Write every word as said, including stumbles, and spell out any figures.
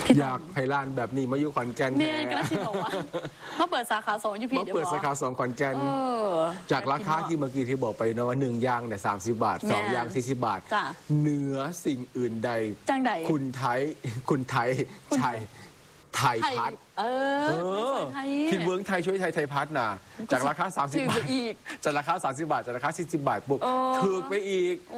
อยากไพลานแบบนี้มาอยู่ขอนแก่นเนี่ยก็ได้ที่บอกว่ามาเปิดสาขาสองอยู่พี่มาเดี๋ยวเปิดบอกสาขาสองขอนแก่นเออจากราคาที่เมื่อกี้ที่บอกไปเนาะว่าหนึ่งยางเนี่ยสามสิบบาทสองยางสี่สิบบาทจ้ะเหนือสิ่งอื่นใดจังใดคุณไทยคุณไทยคุณชัยไทยไทยพัฒน์เอเอออไทยที่เมืองไทยช่วยไทยไทยพัฒน์น่ะจากราคาสามสิบถือไปบาทอีกจากราคาสามสิบบาทจากราคาสี่สิบบาทปุ๊บเออถูกไปอีก